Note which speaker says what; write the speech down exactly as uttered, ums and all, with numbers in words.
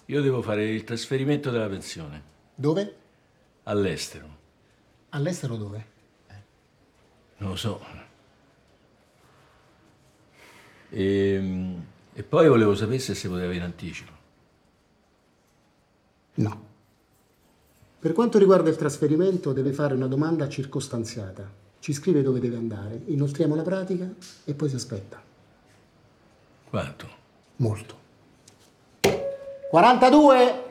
Speaker 1: Io devo fare il trasferimento della pensione.
Speaker 2: Dove?
Speaker 1: All'estero.
Speaker 2: All'estero dove?
Speaker 1: Non lo so. E, e poi volevo sapere se si poteva in anticipo.
Speaker 2: No. Per quanto riguarda il trasferimento, deve fare una domanda circostanziata. Ci scrive dove deve andare, inoltriamo la pratica e poi si aspetta.
Speaker 1: Quanto?
Speaker 2: Molto. quarantadue!